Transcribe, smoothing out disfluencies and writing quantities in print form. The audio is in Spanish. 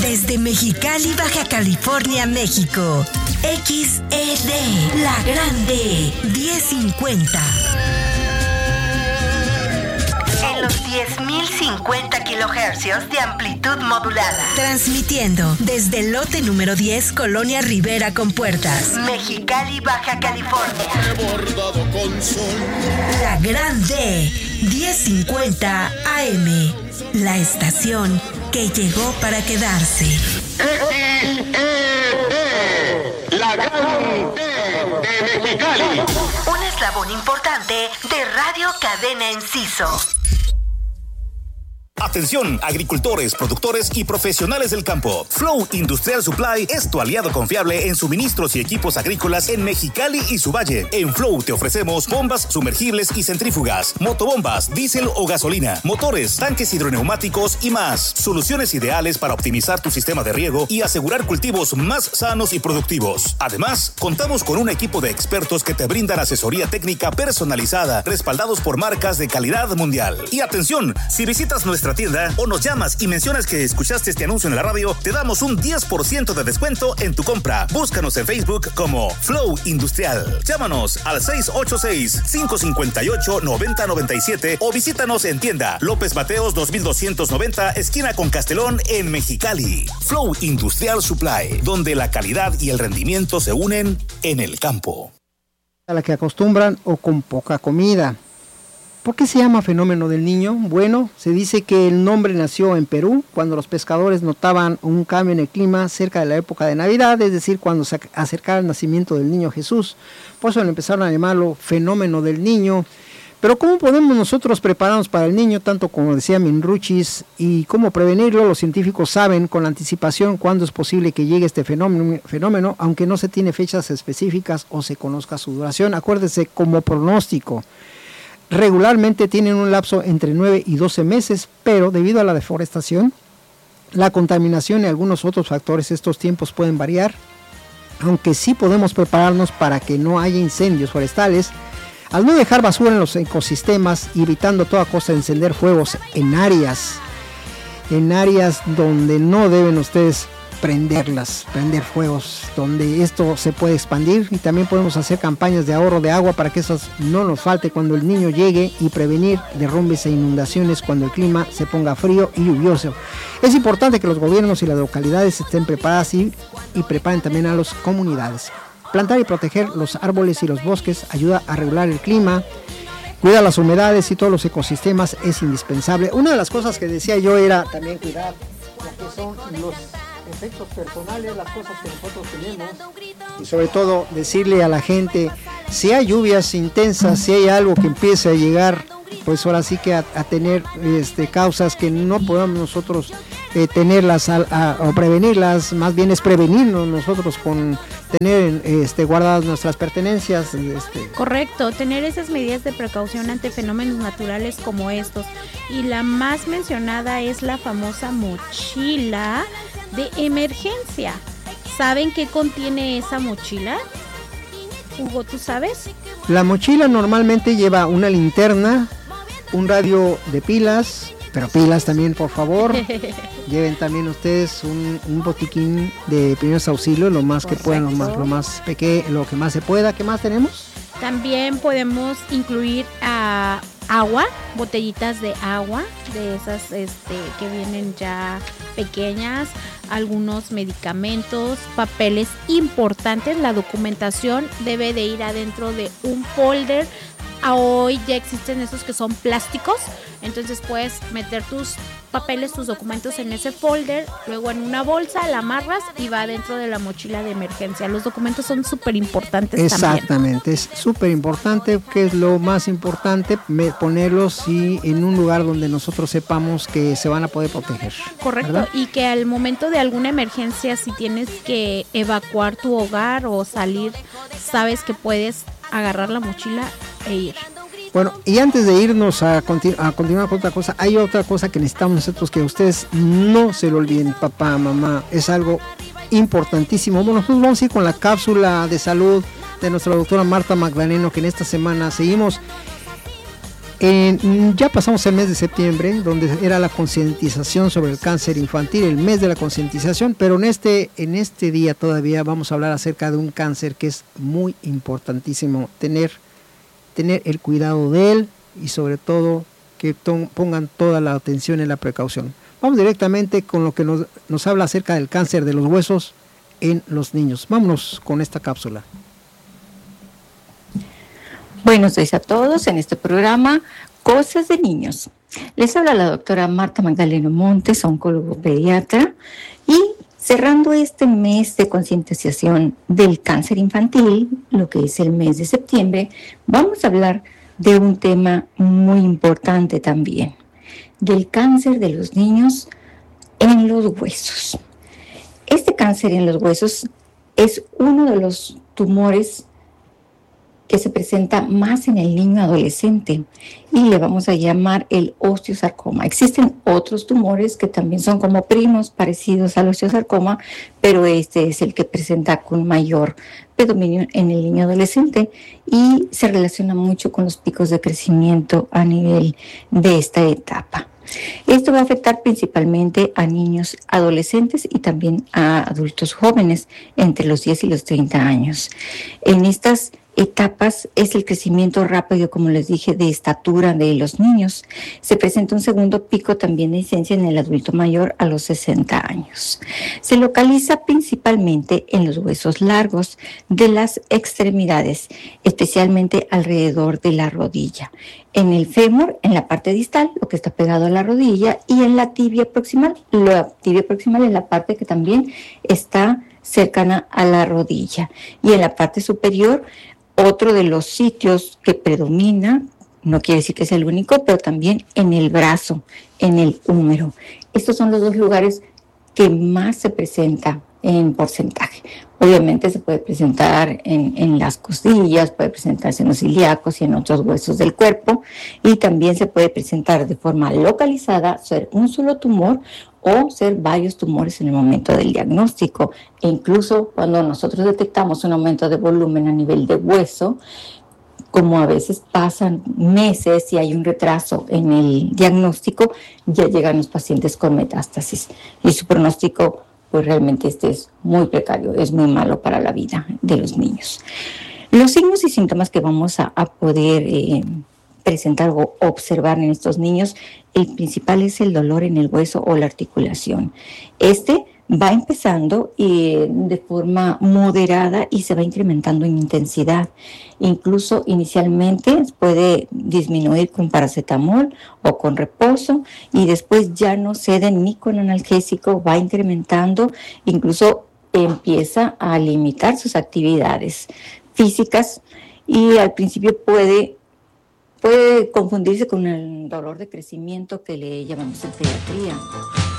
Desde Mexicali, Baja California, México. XED, La Grande, 1050. En los 10.050 kilohercios de amplitud modulada. Transmitiendo desde el lote número 10, Colonia Rivera con Puertas, Mexicali, Baja California. La Grande, 1050 AM. La estación que llegó para quedarse. La Grande de Mexicali. Un eslabón importante de Radio Cadena Enciso. Atención, agricultores, productores y profesionales del campo. Flow Industrial Supply es tu aliado confiable en suministros y equipos agrícolas en Mexicali y su valle. En Flow te ofrecemos bombas sumergibles y centrífugas, motobombas, diésel o gasolina, motores, tanques hidroneumáticos y más. Soluciones ideales para optimizar tu sistema de riego y asegurar cultivos más sanos y productivos. Además, contamos con un equipo de expertos que te brindan asesoría técnica personalizada, respaldados por marcas de calidad mundial. Y atención, si visitas nuestra tienda o nos llamas y mencionas que escuchaste este anuncio en la radio, te damos un 10% de descuento en tu compra. Búscanos en Facebook como Flow Industrial. Llámanos al 686-558-9097 o visítanos en tienda López Mateos 2290, esquina con Castelón en Mexicali. Flow Industrial Supply, donde la calidad y el rendimiento se unen en el campo. A la que acostumbran o con poca comida. ¿Por qué se llama fenómeno del niño? Bueno, se dice que el nombre nació en Perú cuando los pescadores notaban un cambio en el clima cerca de la época de Navidad, es decir, cuando se acercaba el nacimiento del niño Jesús. Por eso le empezaron a llamarlo fenómeno del niño. Pero ¿cómo podemos nosotros prepararnos para el niño, tanto como decía Minruchis, y cómo prevenirlo? Los científicos saben con anticipación cuándo es posible que llegue este fenómeno, aunque no se tiene fechas específicas o se conozca su duración. Acuérdese, como pronóstico, regularmente tienen un lapso entre 9 y 12 meses, pero debido a la deforestación, la contaminación y algunos otros factores, estos tiempos pueden variar, aunque sí podemos prepararnos para que no haya incendios forestales, al no dejar basura en los ecosistemas, evitando a toda costa encender fuegos en áreas donde no deben ustedes prender fuegos, donde esto se puede expandir, y también podemos hacer campañas de ahorro de agua para que eso no nos falte cuando el niño llegue, y prevenir derrumbes e inundaciones cuando el clima se ponga frío y lluvioso. Es importante que los gobiernos y las localidades estén preparadas y preparen también a las comunidades. Plantar y proteger los árboles y los bosques ayuda a regular el clima, cuida las humedades y todos los ecosistemas, es indispensable. Una de las cosas que decía yo era también cuidar lo que son los efectos personales, las cosas que nosotros tenemos, y sobre todo decirle a la gente, si hay lluvias intensas, si hay algo que empiece a llegar, pues ahora sí que a tener causas que no podamos nosotros tenerlas o prevenirlas, más bien es prevenirnos nosotros con tener guardadas nuestras pertenencias. Correcto, tener esas medidas de precaución ante fenómenos naturales como estos. Y la más mencionada es la famosa mochila de emergencia. ¿Saben qué contiene esa mochila? Hugo, ¿tú sabes? La mochila normalmente lleva una linterna, un radio de pilas, pero pilas también, por favor. Lleven también ustedes un botiquín de primeros auxilios, lo más que puedan, lo más pequeño, lo que más se pueda. ¿Qué más tenemos? También podemos incluir agua, botellitas de agua, de esas que vienen ya pequeñas, algunos medicamentos, papeles importantes. La documentación debe de ir adentro de un folder. Hoy ya existen esos que son plásticos, entonces puedes meter tus papeles, tus documentos en ese folder, luego en una bolsa la amarras y va dentro de la mochila de emergencia. Los documentos son súper importantes. Exactamente, también. Es súper importante, que es lo más importante, ponerlos en un lugar donde nosotros sepamos que se van a poder proteger. Correcto, ¿verdad? Y que al momento de alguna emergencia, si tienes que evacuar tu hogar o salir, sabes que puedes agarrar la mochila e ir. Bueno, y antes de irnos a continuar con otra cosa, hay otra cosa que necesitamos nosotros que ustedes no se lo olviden, papá, mamá, es algo importantísimo. Bueno, nosotros vamos a ir con la cápsula de salud de nuestra doctora Marta Magdaleno, que en esta semana seguimos Ya pasamos el mes de septiembre, donde era la concientización sobre el cáncer infantil, el mes de la concientización, pero en este día todavía vamos a hablar acerca de un cáncer que es muy importantísimo tener el cuidado de él y sobre todo que pongan toda la atención y la precaución. Vamos directamente con lo que nos habla acerca del cáncer de los huesos en los niños. Vámonos con esta cápsula. Buenos días a todos en este programa Cosas de Niños. Les habla la doctora Marta Magdaleno Montes, oncólogo pediatra, y cerrando este mes de concientización del cáncer infantil, lo que es el mes de septiembre, vamos a hablar de un tema muy importante también, del cáncer de los niños en los huesos. Este cáncer en los huesos es uno de los tumores que se presenta más en el niño adolescente y le vamos a llamar el osteosarcoma. Existen otros tumores que también son como primos parecidos al osteosarcoma, pero este es el que presenta con mayor predominio en el niño adolescente y se relaciona mucho con los picos de crecimiento a nivel de esta etapa. Esto va a afectar principalmente a niños adolescentes y también a adultos jóvenes entre los 10 y los 30 años. En estas etapas es el crecimiento rápido, como les dije, de estatura de los niños. Se presenta un segundo pico también de incidencia en el adulto mayor a los 60 años. Se localiza principalmente en los huesos largos de las extremidades, especialmente alrededor de la rodilla. En el fémur, en la parte distal, lo que está pegado a la rodilla, y en la tibia proximal. La tibia proximal es la parte que también está cercana a la rodilla. Y en la parte superior, otro de los sitios que predomina, no quiere decir que sea el único, pero también en el brazo, en el húmero. Estos son los dos lugares que más se presenta en porcentaje. Obviamente se puede presentar en las costillas, puede presentarse en los ilíacos y en otros huesos del cuerpo, y también se puede presentar de forma localizada, ser un solo tumor o ser varios tumores en el momento del diagnóstico. E incluso cuando nosotros detectamos un aumento de volumen a nivel de hueso, como a veces pasan meses y hay un retraso en el diagnóstico, ya llegan los pacientes con metástasis y su pronóstico pues realmente es muy precario, es muy malo para la vida de los niños. Los signos y síntomas que vamos a poder presentar o observar en estos niños, el principal es el dolor en el hueso o la articulación. Este va empezando de forma moderada y se va incrementando en intensidad. Incluso inicialmente puede disminuir con paracetamol o con reposo y después ya no cede ni con analgésico, va incrementando, incluso empieza a limitar sus actividades físicas y al principio puede confundirse con el dolor de crecimiento que le llamamos en pediatría.